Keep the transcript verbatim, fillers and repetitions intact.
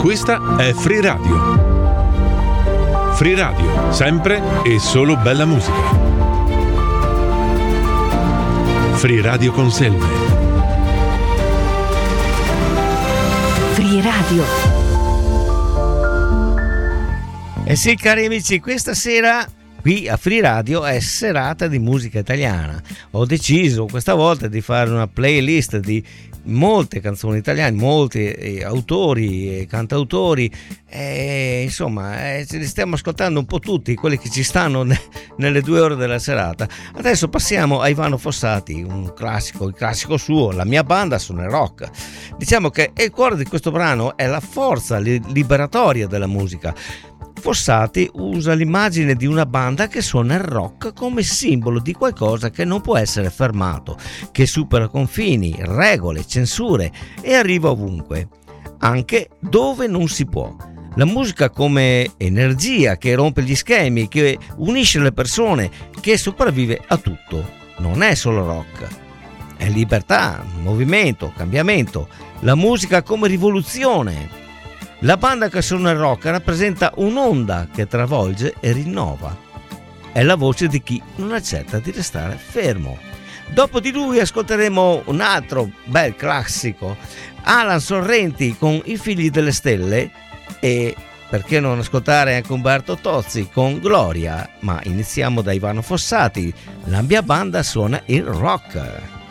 Questa è Free Radio. Free Radio, sempre e solo bella musica. Free Radio Conselve. Free Radio. Eh sì, cari amici, questa sera qui a Free Radio è serata di musica italiana. Ho deciso questa volta di fare una playlist di molte canzoni italiane, molti eh, autori e cantautori, e, insomma eh, ce li stiamo ascoltando un po' tutti, quelli che ci stanno ne, nelle due ore della serata. Adesso passiamo a Ivano Fossati, un classico, il classico suo, La mia banda sono il rock. Diciamo che il cuore di questo brano è la forza liberatoria della musica. Fossati usa l'immagine di una banda che suona il rock come simbolo di qualcosa che non può essere fermato, che supera confini, regole, censure e arriva ovunque, anche dove non si può. La musica come energia che rompe gli schemi, che unisce le persone, che sopravvive a tutto. Non è solo rock, è libertà, movimento, cambiamento. La musica come rivoluzione. La banda che suona il rock rappresenta un'onda che travolge e rinnova. È la voce di chi non accetta di restare fermo. Dopo di lui ascolteremo un altro bel classico, Alan Sorrenti con I figli delle stelle, e perché non ascoltare anche Umberto Tozzi con Gloria. Ma iniziamo da Ivano Fossati, La mia banda suona il rock.